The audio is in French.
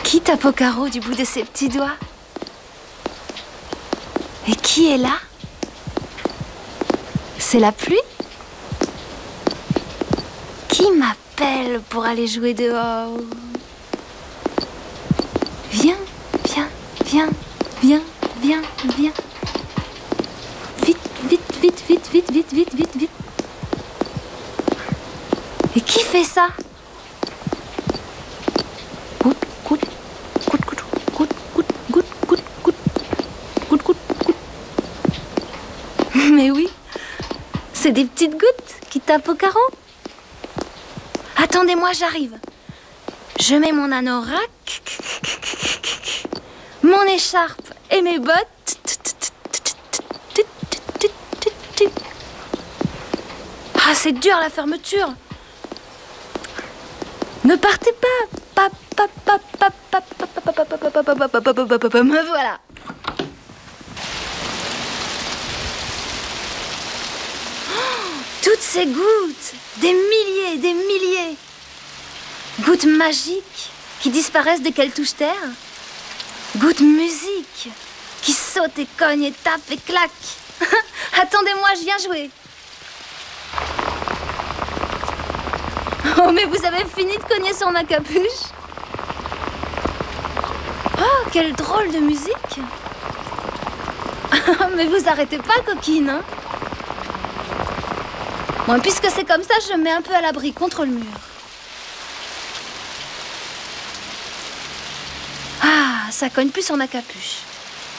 Qui tape au carreau du bout de ses petits doigts? Et qui est là? C'est la pluie? Qui m'appelle pour aller jouer dehors? Viens, viens, viens, viens, viens, viens. Vite, vite, vite, vite, vite, vite, vite, vite, vite. Et qui fait ça? Gout, gout, gout, gout, gout, gout, gout, gout, gout, gout, gout, gout. Mais oui, c'est des petites gouttes qui tapent au carreau. Attendez-moi, j'arrive. Je mets mon anorak, mon écharpe et mes bottes. Ah, c'est dur la fermeture. Ne partez pas. Me voilà. Toutes ces gouttes, des milliers, gouttes magiques qui disparaissent dès qu'elles touchent terre, gouttes musique qui sautent et cognent et tapent et claquent. Attendez-moi, je viens jouer. Oh, mais vous avez fini de cogner sur ma capuche? Oh, quelle drôle de musique. Mais vous arrêtez pas, coquine, hein? Bon, puisque c'est comme ça, je me mets un peu à l'abri contre le mur. Ah, ça cogne plus sur ma capuche.